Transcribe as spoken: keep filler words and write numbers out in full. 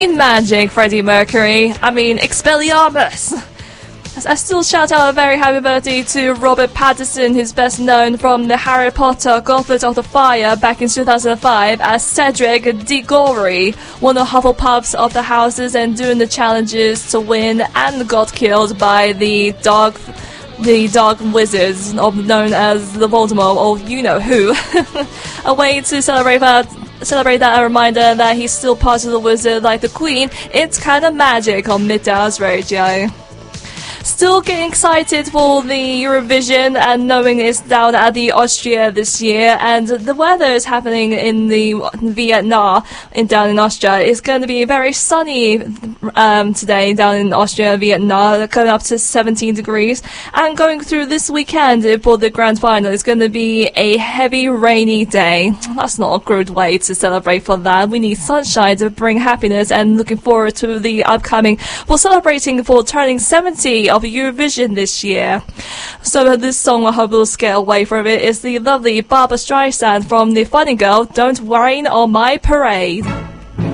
Magic, Freddie Mercury. I mean, Expelliarmus. I still shout out a very happy birthday to Robert Pattinson, who's best known from the Harry Potter Goblet of the Fire back in two thousand five as Cedric Diggory, one of Hufflepuff's of the houses and doing the challenges to win, and got killed by the dog the Dark Wizards, known as the Voldemort, or you know who. A way to celebrate that Celebrate that, a reminder that he's still part of the wizard like the Queen. It's kind of magic on Midhouse Radio. Still getting excited for the Eurovision and knowing it's down at the Austria this year, and the weather is happening in the Vietnam in down in Austria. It's going to be very sunny um, today down in Austria, Vietnam, going up to seventeen degrees, and going through this weekend for the grand final. It's going to be a heavy rainy day. That's not a good way to celebrate for that. We need sunshine to bring happiness, and looking forward to the upcoming for celebrating for turning seventy of Eurovision this year. So this song, I hope we'll get away from it, is the lovely Barbra Streisand from the Funny Girl, Don't Rain on My Parade.